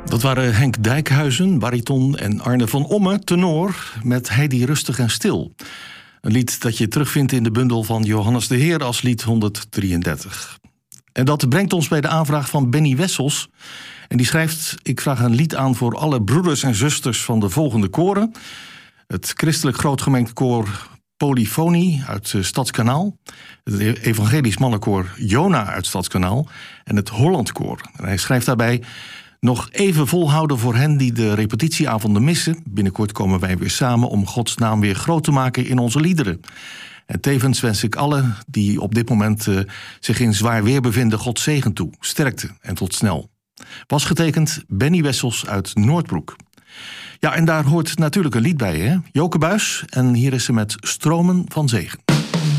Dat waren Henk Dijkhuizen, bariton, en Arne van Omme, tenor, met Heidi Rustig en Stil. Een lied dat je terugvindt in de bundel van Johannes de Heer als lied 133. En dat brengt ons bij de aanvraag van Benny Wessels. En die schrijft: ik vraag een lied aan voor alle broeders en zusters van de volgende koren. Het christelijk grootgemengd koor Polyfonie uit Stadskanaal, het evangelisch mannenkoor Jona uit Stadskanaal en het Hollandkoor. En hij schrijft daarbij: nog even volhouden voor hen die de repetitieavonden missen. Binnenkort komen wij weer samen om Gods naam weer groot te maken in onze liederen. En tevens wens ik allen die op dit moment zich in zwaar weer bevinden God zegen toe, sterkte en tot snel. Was getekend Benny Wessels uit Noordbroek. Ja, en daar hoort natuurlijk een lied bij, hè? Joke Buys, en hier is ze met Stromen van Zegen.